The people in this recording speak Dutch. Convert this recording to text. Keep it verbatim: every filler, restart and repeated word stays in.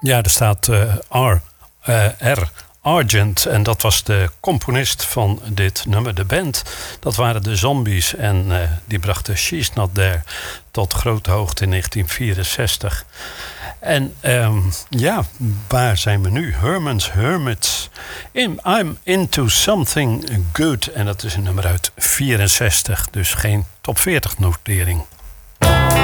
Ja, er staat uh, R, uh, R. Argent, en dat was de componist van dit nummer, de band. Dat waren de Zombies en uh, die brachten She's Not There tot grote hoogte in negentien vierenzestig. En um, ja, waar zijn we nu? Herman's Hermits. In, I'm Into Something Good. En dat is een nummer uit vierenzestig, dus geen top veertig notering.